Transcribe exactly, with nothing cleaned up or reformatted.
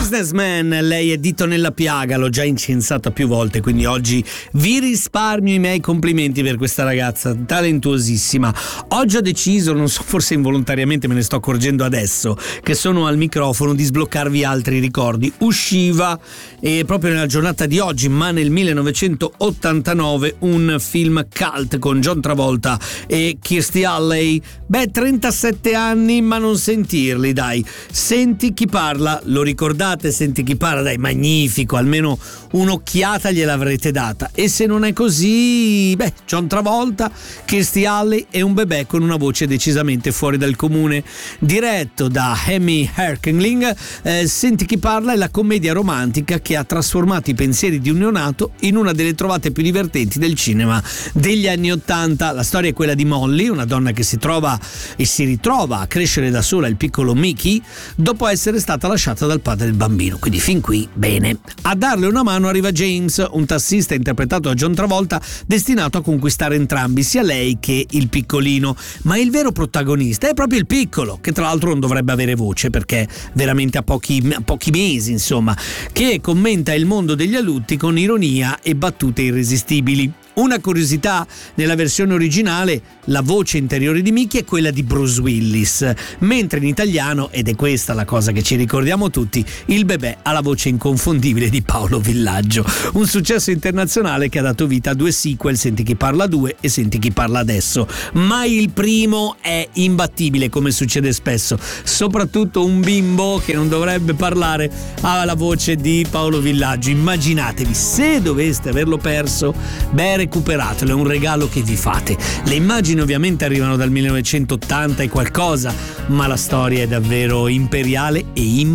Businessman, lei è dito nella piaga, l'ho già incensata più volte, quindi oggi vi risparmio i miei complimenti per questa ragazza talentuosissima. Oggi ho deciso, non so, forse involontariamente me ne sto accorgendo adesso che sono al microfono, di sbloccarvi altri ricordi. Usciva eh, proprio nella giornata di oggi, ma nel millenovecentottantanove, un film cult con John Travolta e Kirstie Alley. Beh, trentasette anni, ma non sentirli, dai. Senti chi parla, lo ricordate? Senti chi parla, dai, magnifico, almeno un'occhiata gliel'avrete data. E se non è così, beh, John Travolta, Kirstie Alley e un bebè con una voce decisamente fuori dal comune. Diretto da Hemi Herkingling, eh, Senti chi parla è la commedia romantica che ha trasformato i pensieri di un neonato in una delle trovate più divertenti del cinema degli anni Ottanta. La storia è quella di Molly, una donna che si trova e si ritrova a crescere da sola il piccolo Mickey dopo essere stata lasciata dal padre del bambino, quindi fin qui bene. A darle una mano arriva James, un tassista interpretato da John Travolta, destinato a conquistare entrambi, sia lei che il piccolino. Ma il vero protagonista è proprio il piccolo, che tra l'altro non dovrebbe avere voce perché veramente a pochi, a pochi mesi, insomma, che commenta il mondo degli adulti con ironia e battute irresistibili. Una curiosità, nella versione originale la voce interiore di Mickey è quella di Bruce Willis, mentre in italiano, ed è questa la cosa che ci ricordiamo tutti, il bebè ha la voce inconfondibile di Paolo Villaggio. Un successo internazionale che ha dato vita a due sequel, Senti chi parla due e Senti chi parla adesso. Ma il primo è imbattibile, come succede spesso, soprattutto un bimbo che non dovrebbe parlare ha la voce di Paolo Villaggio. Immaginatevi, se doveste averlo perso, beh, recuperatelo, è un regalo che vi fate. Le immagini ovviamente arrivano dal millenovecentottanta e qualcosa, ma la storia è davvero imperiale e immortale.